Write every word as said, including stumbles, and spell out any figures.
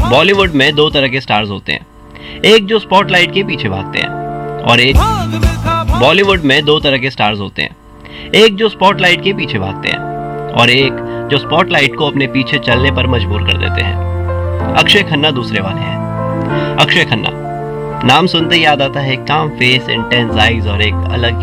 बॉलीवुड में दो तरह के स्टार्स होते हैं, एक जो स्पॉटलाइट के पीछे भागते हैं और एक बॉलीवुड में दो तरह के स्टार्स होते हैं, एक जो स्पॉटलाइट के पीछे भागते हैं और एक जो स्पॉटलाइट को अपने पीछे चलने पर मजबूर कर देते हैं। अक्षय खन्ना दूसरे वाले हैं। अक्षय खन्ना नाम सुनते ही याद आता है काम फेस, इंटेंस आईज और एक अलग